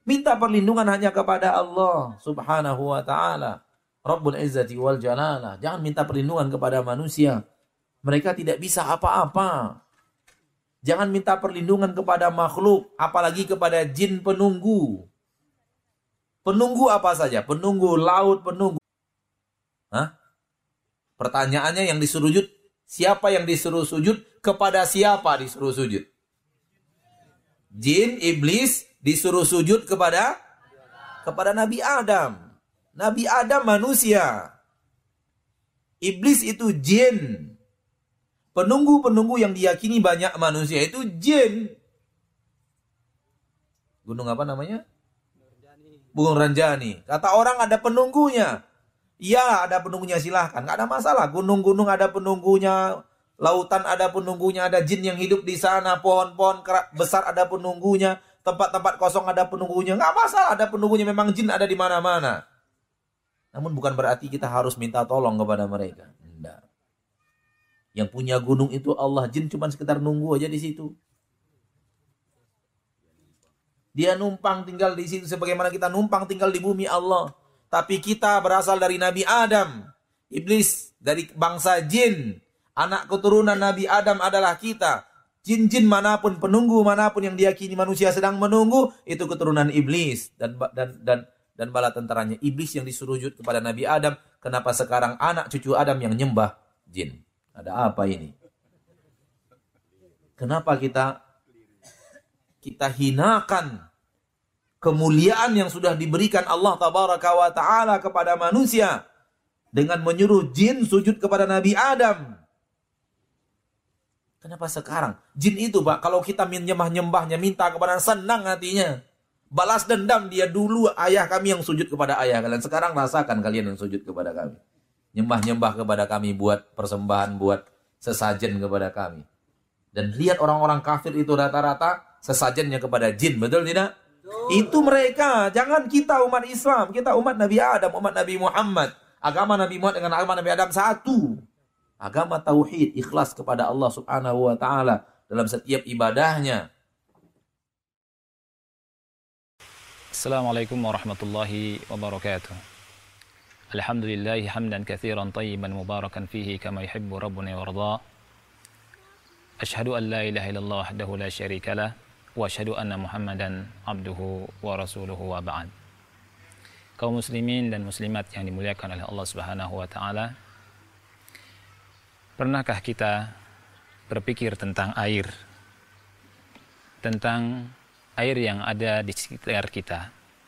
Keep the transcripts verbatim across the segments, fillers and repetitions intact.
Minta perlindungan hanya kepada Allah Subhanahu wa ta'ala, Rabbul Izzati wal Jalalah. Jangan minta perlindungan kepada manusia. Mereka tidak bisa apa-apa. Jangan minta perlindungan kepada makhluk, apalagi kepada jin penunggu. Penunggu apa saja? Penunggu laut, penunggu. Hah? Pertanyaannya yang disuruh sujud, siapa yang disuruh sujud? Kepada siapa disuruh sujud? Jin, iblis disuruh sujud kepada kepada Nabi Adam. Nabi Adam manusia. Iblis itu jin. Penunggu-penunggu yang diyakini banyak manusia itu jin. Gunung apa namanya? Gunung Ranjani. Kata orang ada penunggunya. Iya, ada penunggunya, silahkan. Nggak ada masalah. Gunung-gunung ada penunggunya. Lautan ada penunggunya. Ada jin yang hidup di sana. Pohon-pohon besar ada penunggunya. Tempat-tempat kosong ada penunggunya. Nggak masalah, ada penunggunya. Memang jin ada di mana-mana. Namun bukan berarti kita harus minta tolong kepada mereka. Tidak. Yang punya gunung itu Allah. Jin cuma sekedar nunggu aja di situ. Dia numpang tinggal di situ sebagaimana kita numpang tinggal di bumi Allah. Tapi kita berasal dari Nabi Adam. Iblis dari bangsa jin. Anak keturunan Nabi Adam adalah kita. Jin-jin manapun, penunggu manapun yang diyakini manusia sedang menunggu, itu keturunan iblis. Dan dan dan dan bala tentaranya. Iblis yang disuruh sujud kepada Nabi Adam. Kenapa sekarang anak cucu Adam yang nyembah jin? Ada apa ini? Kenapa kita kita hinakan kemuliaan yang sudah diberikan Allah Tabaraka wa Ta'ala kepada manusia dengan menyuruh jin sujud kepada Nabi Adam? Kenapa sekarang? Jin itu, Pak, kalau kita menyembah-nyembahnya, minta kepada, senang hatinya. Balas dendam, dia dulu ayah kami yang sujud kepada ayah kalian. Sekarang rasakan kalian yang sujud kepada kami. Nyembah-nyembah kepada kami, buat persembahan, buat sesajen kepada kami. Dan lihat orang-orang kafir itu rata-rata sesajennya kepada jin, betul tidak? Betul. Itu mereka, jangan kita umat Islam. Kita umat Nabi Adam, umat Nabi Muhammad. Agama Nabi Muhammad dengan agama Nabi Adam satu. Agama tauhid, ikhlas kepada Allah Subhanahu wa Ta'ala dalam setiap ibadahnya. Assalamualaikum warahmatullahi wabarakatuh. Alhamdulillahi hamdan katsiran tayyiban mubarakan fihi kama yuhibbu rabbuna wa yarda. Asyhadu an la ilaha illallah wahdahu la syarika lah wa asyhadu anna Muhammadan abduhu wa rasuluhu wa ba'd. Kaum muslimin dan muslimat yang dimuliakan oleh Allah Subhanahu wa Ta'ala, pernahkah kita berpikir tentang air? Tentang air yang ada di sekitar kita.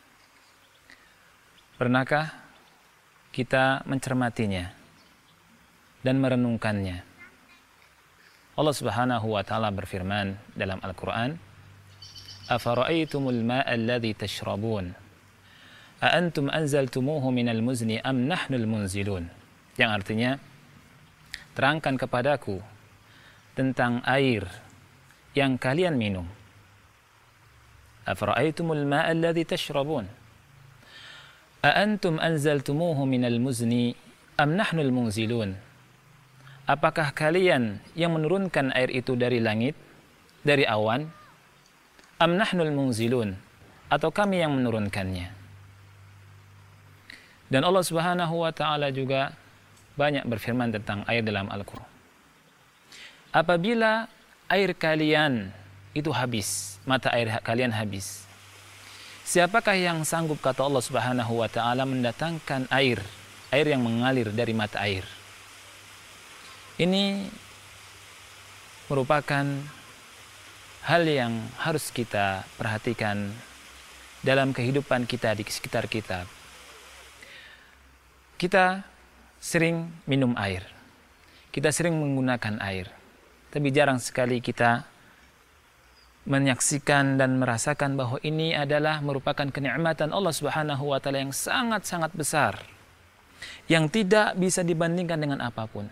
Pernahkah kita mencermatinya dan merenungkannya? Allah Subhanahu wa Ta'ala berfirman dalam Al-Qur'an, "Afara'aytumul ma'a alladhi tashrabun? A antum anzaltumuhu minal muzni am nahnul munzilun?" Yang artinya, terangkan kepadaku tentang air yang kalian minum. Afara'aytumul ma'a alladhi tashrabun? A antum anzaltumuhu minal muzni am nahnul munzilun? Apakah kalian yang menurunkan air itu dari langit, dari awan? Am nahnul munzilun? Atau kami yang menurunkannya? Dan Allah Subhanahu wa Ta'ala juga banyak berfirman tentang air dalam Al-Quran. Apabila air kalian itu habis, mata air kalian habis, siapakah yang sanggup, kata Allah Subhanahu wa Ta'ala, mendatangkan air, air yang mengalir dari mata air? Ini merupakan hal yang harus kita perhatikan dalam kehidupan kita di sekitar kita. Kita sering minum air, kita sering menggunakan air, tapi jarang sekali kita menyaksikan dan merasakan bahwa ini adalah merupakan kenikmatan Allah Subhanahu wa Ta'ala yang sangat-sangat besar, yang tidak bisa dibandingkan dengan apapun.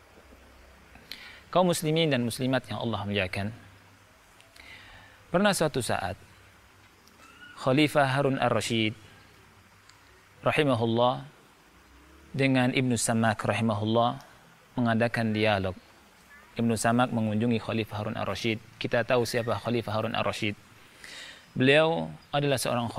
Kaum muslimin dan muslimat yang Allah muliakan, pernah suatu saat Khalifah Harun ar-Rasyid rahimahullah dengan Ibnu Samak rahimahullah mengadakan dialog. Ibnu Samak mengunjungi Khalifah Harun ar-Rasyid. Kita tahu siapa Khalifah Harun ar-Rasyid. Beliau adalah seorang